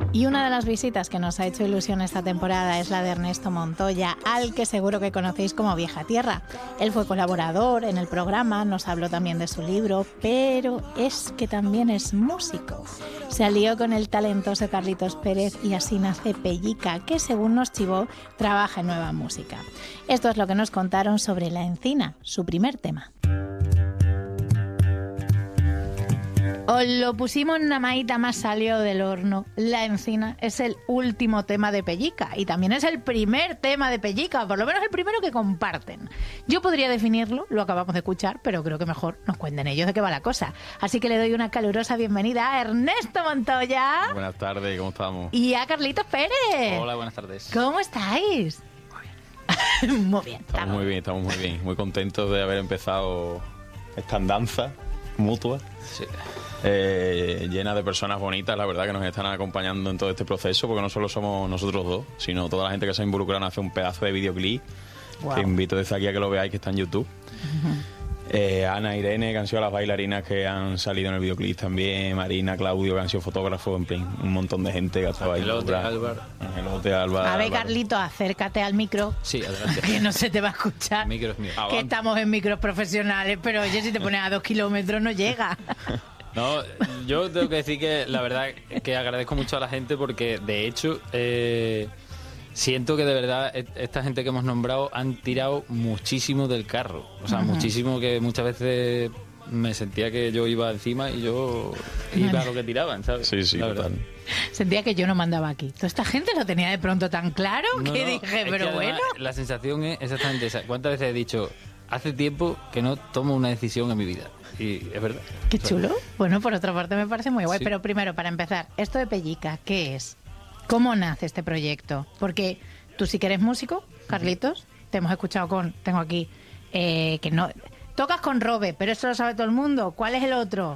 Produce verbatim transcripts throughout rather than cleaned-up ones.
Y una de las visitas que nos ha hecho ilusión esta temporada es la de Ernesto Montoya, al que seguro que conocéis como Vieja Tierra. Él fue colaborador en el programa, nos habló también de su libro, pero es que también es músico. Se alió con el talentoso Carlitos Pérez y así nace Pellica, que según nos chivó, trabaja en nueva música. Esto es lo que nos contaron sobre La Encina, su primer tema. Os lo pusimos en una maíta más salió del horno. La Encina es el último tema de Pellica y también es el primer tema de Pellica, por lo menos el primero que comparten. Yo podría definirlo, lo acabamos de escuchar, pero creo que mejor nos cuenten ellos de qué va la cosa. Así que le doy una calurosa bienvenida a Ernesto Montoya. Buenas tardes, ¿cómo estamos? Y a Carlitos Pérez. Hola, buenas tardes. ¿Cómo estáis? Muy bien. Muy bien. Estamos muy bien, estamos muy bien. Muy contentos de haber empezado esta andanza mutua. Sí. Eh, llena de personas bonitas, la verdad, que nos están acompañando en todo este proceso, porque no solo somos nosotros dos, sino toda la gente que se ha involucrado en hacer un pedazo de videoclip. Wow. Que invito desde aquí a que lo veáis, que está en YouTube. Uh-huh. eh, Ana, Irene, que han sido las bailarinas que han salido en el videoclip también, Marina, Claudio, que han sido fotógrafos, en fin, un montón de gente que ha estado ahí. Angelote, Álvaro. Angelote, Álvaro. A ver, Carlito, acércate al micro. Sí, adelante. Que no se te va a escuchar. El micro es mío. Que estamos en micros profesionales, pero oye, si te pones a dos kilómetros no llega. No, yo tengo que decir que la verdad que agradezco mucho a la gente porque de hecho eh, siento que de verdad esta gente que hemos nombrado han tirado muchísimo del carro. O sea, uh-huh. muchísimo, que muchas veces me sentía que yo iba encima y yo iba a lo que tiraban, ¿sabes? Sí, sí, total. Sentía que yo no mandaba aquí. Toda esta gente lo tenía de pronto tan claro no, que no, dije, pero que bueno. La sensación es exactamente esa. ¿Cuántas veces he dicho, hace tiempo que no tomo una decisión en mi vida? Y es verdad. Qué chulo. Bueno, por otra parte me parece muy guay. Sí. Pero primero, para empezar, esto de Pellica, ¿qué es? ¿Cómo nace este proyecto? Porque tú sí que eres músico, Carlitos. Te hemos escuchado con... Tengo aquí... Eh, que no... Tocas con Robe, pero eso lo sabe todo el mundo. ¿Cuál es el otro?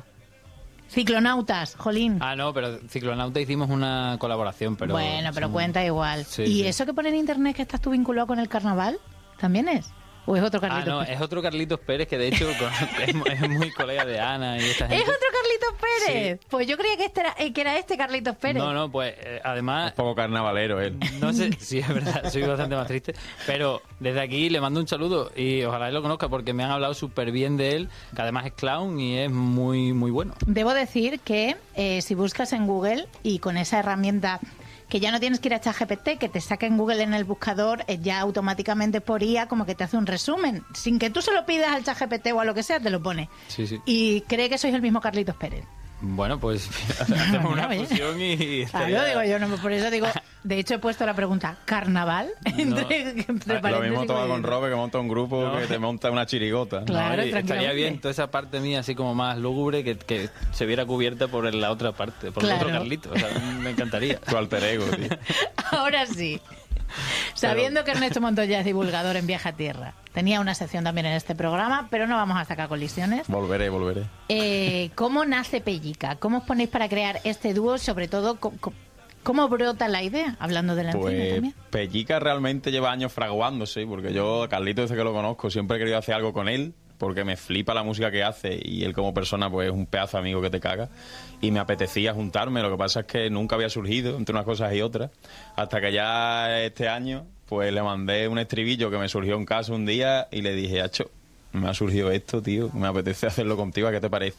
Ciclonautas, jolín. Ah, no, pero Ciclonauta hicimos una colaboración, pero... Bueno, pero son... cuenta igual. Sí, ¿Y sí. eso que pone en internet que estás tú vinculado con el carnaval? ¿También es? ¿O es otro Carlitos Ah, no, Pérez? es otro Carlitos Pérez que de hecho es, es muy colega de Ana y esta gente. ¿Es otro Carlitos Pérez? Sí. Pues yo creía que este era, que era este Carlitos Pérez. No, no, pues eh, además... Un poco carnavalero él. No sé, sí, es verdad, soy bastante más triste. Pero desde aquí le mando un saludo y ojalá él lo conozca porque me han hablado súper bien de él, que además es clown y es muy, muy bueno. Debo decir que eh, si buscas en Google y con esa herramienta... que ya no tienes que ir a ChatGPT, que te saca en Google en el buscador, eh, ya automáticamente por I A como que te hace un resumen. Sin que tú se lo pidas al ChatGPT o a lo que sea, te lo pone. Sí, sí. Y cree que sois el mismo Carlitos Pérez. Bueno, pues hacemos una fusión y... Claro, digo yo, no, por eso digo... De hecho, he puesto la pregunta, ¿carnaval? No. entre, entre Lo mismo toca con y... Robe, que monta un grupo, No. que te monta una chirigota. Claro, No, y estaría tranquilamente. bien toda esa parte mía así como más lúgubre que, que se viera cubierta por la otra parte, por Claro. el otro Carlito. O sea, me encantaría. Tu alter ego, tío. Ahora sí. Sabiendo que Ernesto Montoya es divulgador en Vieja Tierra, tenía una sección también en este programa, pero no vamos a sacar colisiones. Volveré, volveré. Eh, ¿Cómo nace Pellica? ¿Cómo os ponéis para crear este dúo? Sobre todo, ¿cómo, cómo brota la idea? Hablando de la encina Pues también. Pellica realmente lleva años fraguándose, porque yo, a Carlito, desde que lo conozco, siempre he querido hacer algo con él, porque me flipa la música que hace y él como persona pues es un pedazo de amigo que te caga y me apetecía juntarme. Lo que pasa es que nunca había surgido entre unas cosas y otras, hasta que ya este año pues le mandé un estribillo que me surgió en casa un día y le dije, acho, me ha surgido esto, tío, me apetece hacerlo contigo, ¿a qué te parece?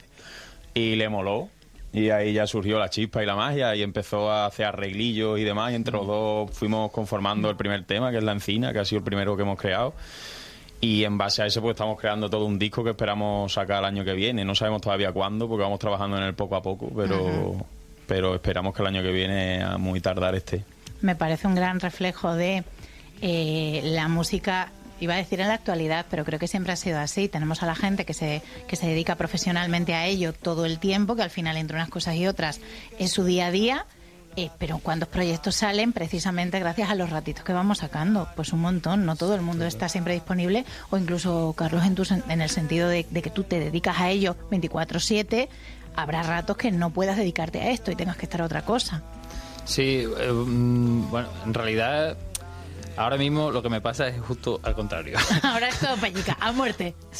Y le moló. Y ahí ya surgió la chispa y la magia y empezó a hacer arreglillos y demás. Y entre los dos fuimos conformando el primer tema, que es La Encina, que ha sido el primero que hemos creado. Y en base a eso pues estamos creando todo un disco que esperamos sacar el año que viene. No sabemos todavía cuándo, porque vamos trabajando en él poco a poco, pero, uh-huh. pero esperamos que el año que viene, a muy tardar, esté. Me parece un gran reflejo de eh, la música... Iba a decir en la actualidad, pero creo que siempre ha sido así. Tenemos a la gente que se, que se dedica profesionalmente a ello todo el tiempo, que al final entre unas cosas y otras es su día a día, eh, pero ¿cuántos proyectos salen precisamente gracias a los ratitos que vamos sacando? Pues un montón, no todo el mundo está siempre disponible, o incluso, Carlos, en, tu, en el sentido de, de que tú te dedicas a ello veinticuatro siete, habrá ratos que no puedas dedicarte a esto y tengas que estar a otra cosa. Sí, eh, bueno, en realidad... Ahora mismo lo que me pasa es justo al contrario. Ahora es todo Pellica, a muerte.